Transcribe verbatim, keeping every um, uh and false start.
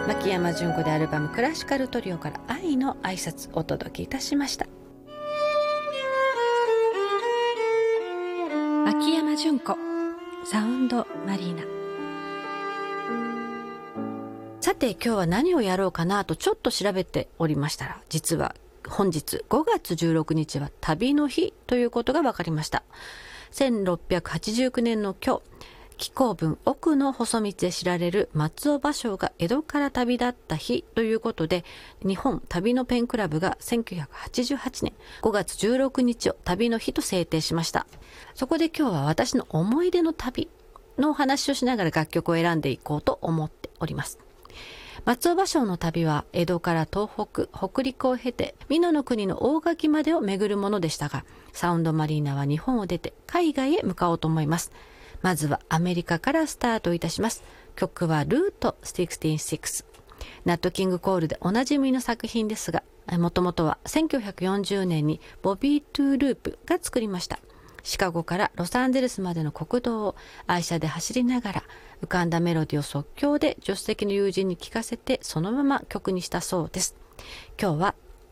牧山純子でアルバムクラシカルトリオから愛の挨拶お届けいたしました。牧山純子サウンドマリーナ。さて今日は何をやろうかなとちょっと調べておりましたら、実は本日ごがつじゅうろくにちは旅の日ということが分かりました。せんろっぴゃくはちじゅうきゅうねんの今日、紀行文奥の細道で知られる松尾芭蕉が江戸から旅立った日ということで、日本旅のペンクラブがせんきゅうひゃくはちじゅうはちねんごがつじゅうろくにちを旅の日と制定しました。そこで今日は私の思い出の旅のお話をしながら楽曲を選んでいこうと思っております。松尾芭蕉の旅は江戸から東北、北陸を経て美濃の国の大垣までを巡るものでしたが、サウンドマリーナは日本を出て海外へ向かおうと思います。まずはアメリカからスタートいたします。曲はルートろくじゅうろく。ナットキングコールでおなじみの作品ですが、もともとはせんきゅうひゃくよんじゅうねんにボビー・トゥーループが作りました。シカゴからロサンゼルスまでの国道を愛車で走りながら浮かんだメロディを即興で助手席の友人に聞かせてそのまま曲にしたそうです。今日は